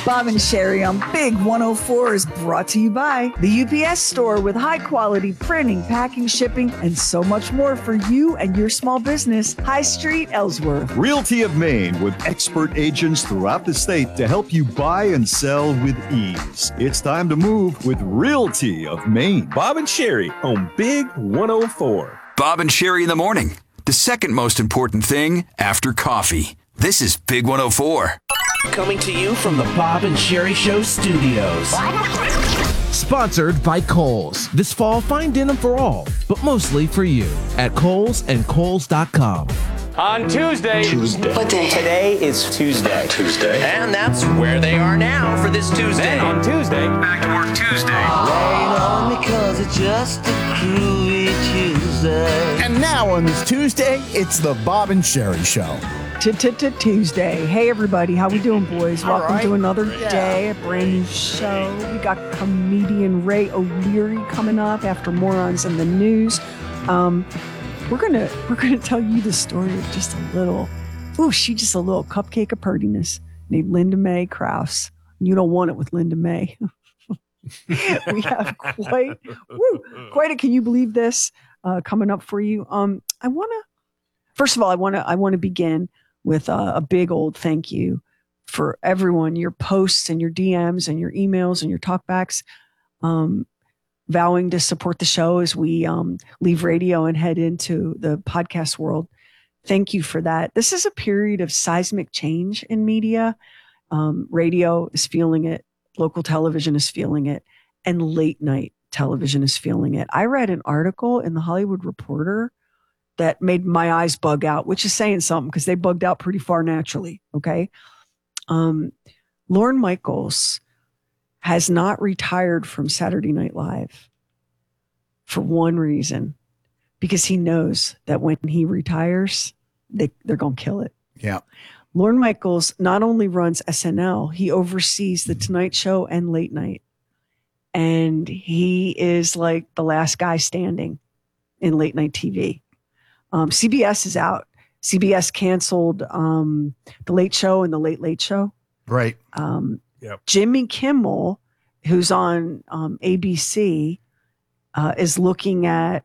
Bob and Sherry on Big 104 is brought to you by the UPS Store with high quality printing, packing, shipping, and so much more for you and your small business. High Street, Ellsworth. Realty of Maine with expert agents throughout the state to help you buy and sell with ease. It's time to move with Realty of Maine. Bob and Sherry on Big 104. Bob and Sherry in the morning. The second most important thing after coffee. This is Big 104. Coming to you from the Bob and Sherry Show studios. Sponsored by Kohl's. This fall, find denim for all, but mostly for you at Kohl's and Kohl's.com. On Tuesday. What day? Today is Tuesday. And that's where they are now for this Tuesday. Then on Tuesday. Back to work Tuesday. Rain on me 'cause it's just a groovy Tuesday. And now on this Tuesday, it's the Bob and Sherry Show. Tuesday. Hey, everybody. How we doing, boys? Welcome to another day, a brand new show. We got comedian Ray O'Leary coming up after Morons in the News. We're gonna tell you the story of just a little, she's just a little cupcake of prettiness named Linda Mae Krause. You don't want it with Linda Mae. We have quite a, can you believe this, coming up for you. First of all, I want to begin with a big old thank you for everyone, your posts and your DMs and your emails and your talkbacks, vowing to support the show as we leave radio and head into the podcast world. Thank you for that. This is a period of seismic change in media. Radio is feeling it. Local television is feeling it. And late night television is feeling it. I read an article in the Hollywood Reporter that made my eyes bug out, which is saying something because they bugged out pretty far naturally. Okay. Lorne Michaels has not retired from Saturday Night Live for one reason, because he knows that when he retires, they're going to kill it. Yeah. Lorne Michaels not only runs SNL, he oversees The Tonight Show and Late Night. And he is like the last guy standing in late night TV. CBS is out. CBS canceled The Late Show and The Late Late Show. Right. Jimmy Kimmel, who's on ABC, is looking at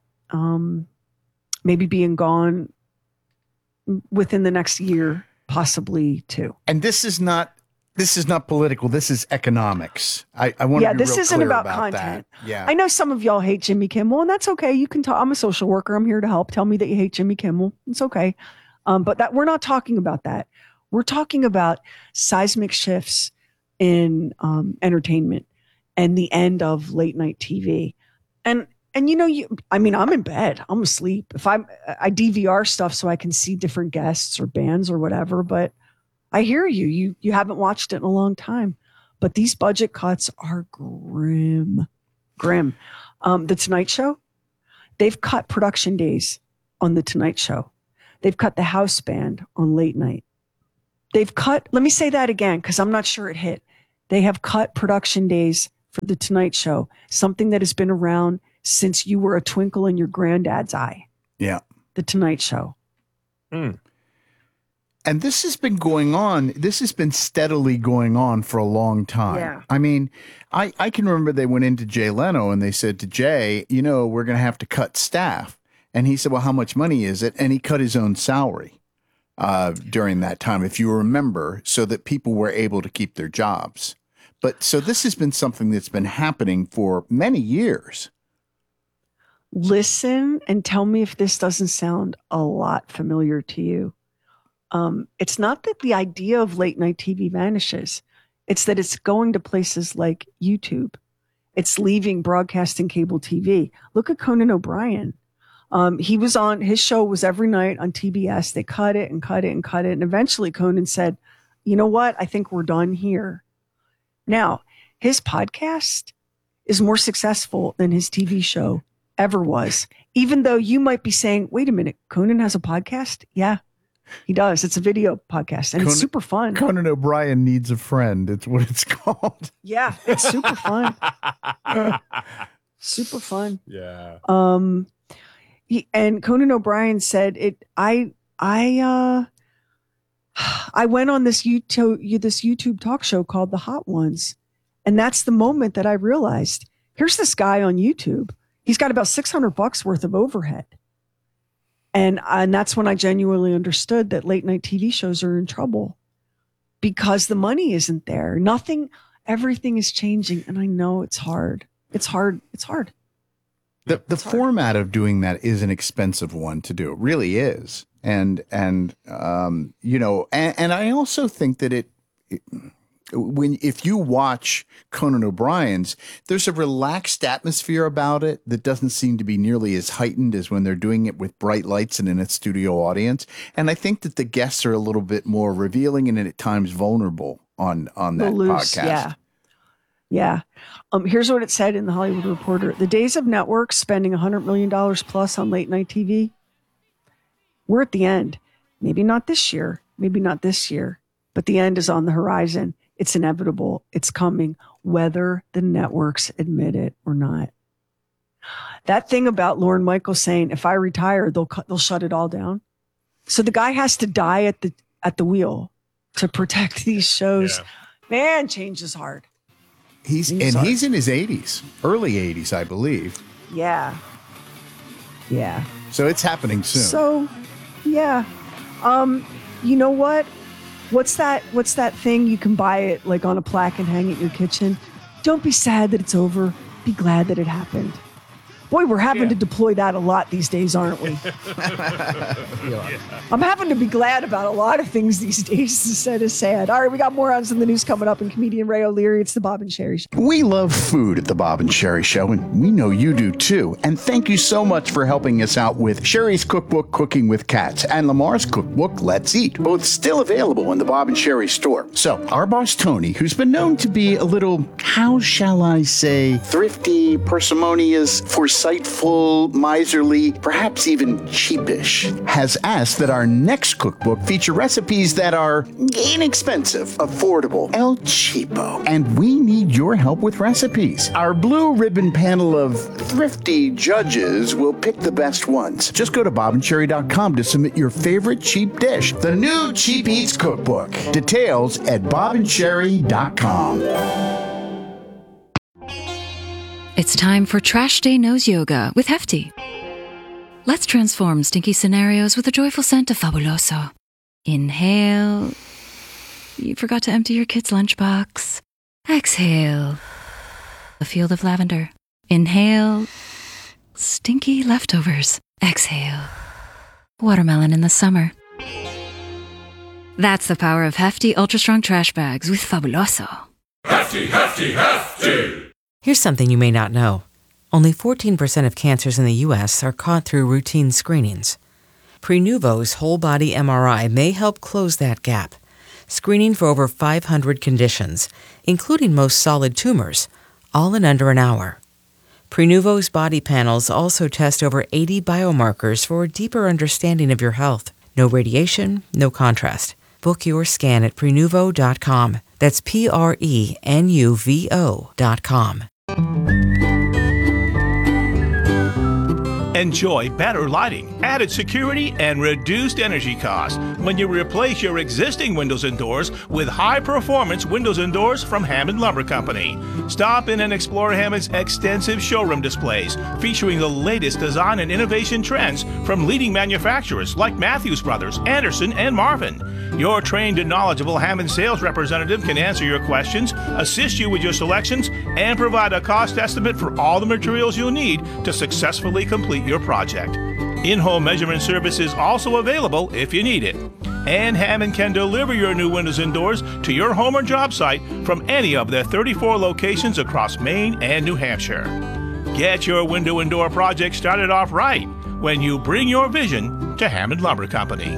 maybe being gone within the next year, possibly two. And this is not political. This is economics. I want to be this real isn't clear about about content. That. Yeah. I know some of y'all hate Jimmy Kimmel, and that's okay. You can talk. I'm a social worker. I'm here to help. Tell me that you hate Jimmy Kimmel. It's okay. But that we're not talking about that. We're talking about seismic shifts in entertainment and the end of late night TV. And I'm in bed. I'm asleep. If I DVR stuff so I can see different guests or bands or whatever, but I hear you. You haven't watched it in a long time, but these budget cuts are grim. The Tonight Show, they've cut production days on The Tonight Show. They've cut the house band on late night. Let me say that again, because I'm not sure it hit. They have cut production days for The Tonight Show, something that has been around since you were a twinkle in your granddad's eye. Yeah. The Tonight Show. And this has been going on. This has been steadily going on for a long time. Yeah. I mean, I can remember they went into Jay Leno and they said to Jay, we're going to have to cut staff. And he said, well, how much money is it? And he cut his own salary during that time, if you remember, so that people were able to keep their jobs. But so this has been something that's been happening for many years. Listen and tell me if this doesn't sound a lot familiar to you. It's not that the idea of late night TV vanishes. It's that it's going to places like YouTube. It's leaving broadcasting cable TV. Look at Conan O'Brien. He was on, his show was every night on TBS. They cut it and cut it and cut it. And eventually Conan said, you know what? I think we're done here. Now, his podcast is more successful than his TV show ever was. Even though you might be saying, wait a minute, Conan has a podcast? Yeah, he does. It's a video podcast and it's super fun. Conan O'Brien Needs a Friend. It's what it's called. Yeah, it's super fun. Super fun. Yeah. And Conan O'Brien said I I went on this YouTube talk show called The Hot Ones. And that's the moment that I realized, here's this guy on YouTube. He's got about $600 worth of overhead. And that's when I genuinely understood that late night TV shows are in trouble because the money isn't there. Everything is changing. And I know it's hard. It's hard. The format of doing that is an expensive one to do. It really is. And I also think that if you watch Conan O'Brien's, there's a relaxed atmosphere about it that doesn't seem to be nearly as heightened as when they're doing it with bright lights and in a studio audience. And I think that the guests are a little bit more revealing and at times vulnerable on that podcast. Yeah. Here's what it said in the Hollywood Reporter. The days of networks spending $100 million plus on late night TV, we're at the end. Maybe not this year, but the end is on the horizon. It's inevitable. It's coming, whether the networks admit it or not. That thing about Lorne Michaels saying, if I retire, they'll shut it all down. So the guy has to die at the wheel to protect these shows. Yeah. Man, change is hard. He's in his 80s, early 80s, I believe. Yeah. So it's happening soon. So, yeah. You know what? What's that thing you can buy it like on a plaque and hang it in your kitchen? Don't be sad that it's over. Be glad that it happened. Boy, we're having to deploy that a lot these days, aren't we? I'm having to be glad about a lot of things these days instead of sad. All right, we got more on some of the news coming up, and comedian Ray O'Leary. It's the Bob and Sherry Show. We love food at the Bob and Sherry Show, and we know you do too. And thank you so much for helping us out with Sherry's cookbook, Cooking with Cats, and Lamar's cookbook, Let's Eat, both still available in the Bob and Sherry store. So our boss, Tony, who's been known to be a little, how shall I say, thrifty, parsimonious, foresightful, miserly, perhaps even cheapish, has asked that our next cookbook feature recipes that are inexpensive, affordable, El Cheapo. And we need your help with recipes. Our blue ribbon panel of thrifty judges will pick the best ones. Just go to bobandcherry.com to submit your favorite cheap dish. The new Cheap Eats Cookbook. Details at bobandcherry.com. It's time for Trash Day Nose Yoga with Hefty. Let's transform stinky scenarios with a joyful scent of Fabuloso. Inhale. You forgot to empty your kid's lunchbox. Exhale. A field of lavender. Inhale. Stinky leftovers. Exhale. Watermelon in the summer. That's the power of Hefty Ultra Strong Trash Bags with Fabuloso. Hefty, Hefty, Hefty! Here's something you may not know. Only 14% of cancers in the U.S. are caught through routine screenings. Prenuvo's whole-body MRI may help close that gap, screening for over 500 conditions, including most solid tumors, all in under an hour. Prenuvo's body panels also test over 80 biomarkers for a deeper understanding of your health. No radiation, no contrast. Book your scan at Prenuvo.com. That's Prenuvo.com. Enjoy better lighting, added security, and reduced energy costs when you replace your existing windows and doors with high-performance windows and doors from Hammond Lumber Company. Stop in and explore Hammond's extensive showroom displays featuring the latest design and innovation trends from leading manufacturers like Matthews Brothers, Anderson, and Marvin. Your trained and knowledgeable Hammond sales representative can answer your questions, assist you with your selections, and provide a cost estimate for all the materials you'll need to successfully complete your project. In-home measurement service is also available if you need it. And Hammond can deliver your new windows and doors to your home or job site from any of their 34 locations across Maine and New Hampshire. Get your window and door project started off right when you bring your vision to Hammond Lumber Company.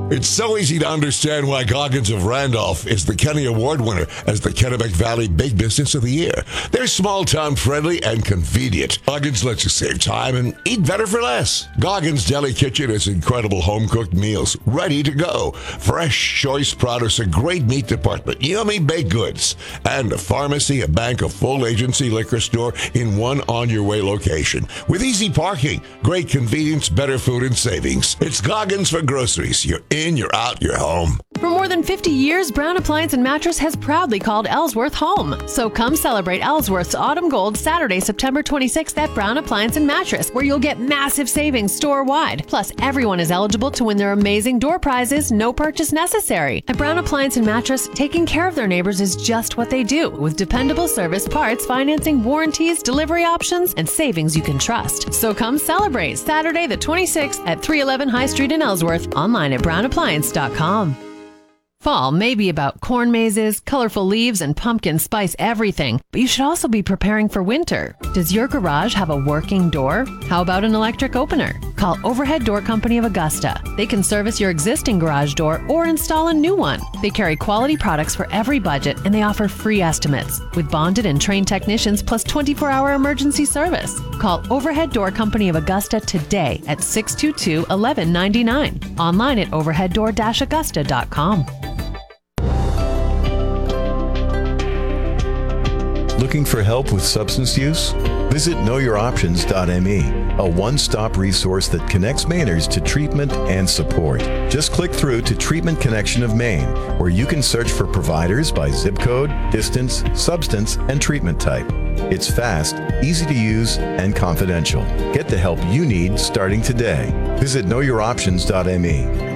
It's so easy to understand why Goggins of Randolph is the Kenny Award winner as the Kennebec Valley Big Business of the Year. They're small-town friendly and convenient. Goggins lets you save time and eat better for less. Goggins Deli Kitchen has incredible home-cooked meals ready to go. Fresh, choice produce, a great meat department, yummy baked goods, and a pharmacy, a bank, a full agency liquor store in one on-your-way location. With easy parking, great convenience, better food, and savings. It's Goggins for groceries. You're in, you're out, you're home. For more than 50 years, Brown Appliance and Mattress has proudly called Ellsworth home. So come celebrate Ellsworth's Autumn Gold Saturday, September 26th at Brown Appliance and Mattress, where you'll get massive savings store-wide. Plus, everyone is eligible to win their amazing door prizes, no purchase necessary. At Brown Appliance and Mattress, taking care of their neighbors is just what they do, with dependable service, parts, financing, warranties, delivery options, and savings you can trust. So come celebrate Saturday the 26th at 311 High Street in Ellsworth, online at brownappliance.com. Fall may be about corn mazes, colorful leaves, and pumpkin spice everything, but you should also be preparing for winter. Does your garage have a working door? How about an electric opener? Call Overhead Door Company of Augusta. They can service your existing garage door or install a new one. They carry quality products for every budget, and they offer free estimates with bonded and trained technicians plus 24-hour emergency service. Call Overhead Door Company of Augusta today at 622-1199. Online at overheaddoor-augusta.com. Looking for help with substance use? Visit knowyouroptions.me, a one-stop resource that connects Mainers to treatment and support. Just click through to Treatment Connection of Maine, where you can search for providers by zip code, distance, substance, and treatment type. It's fast, easy to use, and confidential. Get the help you need starting today. Visit knowyouroptions.me.